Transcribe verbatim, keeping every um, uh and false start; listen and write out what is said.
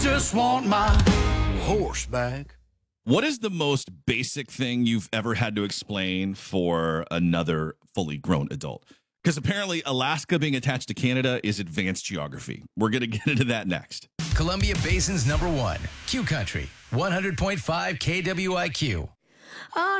Just want my horse back. What is the most basic thing you've ever had to explain for another fully grown adult? Because apparently Alaska being attached to Canada is advanced geography. We're going to get into that next. Columbia Basin's number one, Q Country, one hundred point five K W I Q. Oh,